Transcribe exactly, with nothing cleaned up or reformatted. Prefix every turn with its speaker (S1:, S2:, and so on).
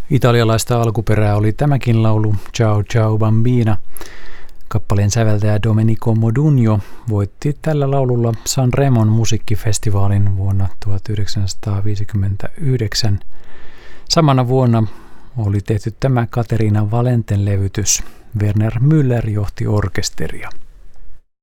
S1: Italialaista alkuperää oli tämäkin laulu Ciao Ciao Bambina. Kappaleen säveltäjä Domenico Modugno voitti tällä laululla Sanremon musiikkifestivaalin vuonna tuhatyhdeksänsataaviisikymmentäyhdeksän. Samana vuonna oli tehty tämä Caterina Valenten levytys. Werner Müller johti orkesteria.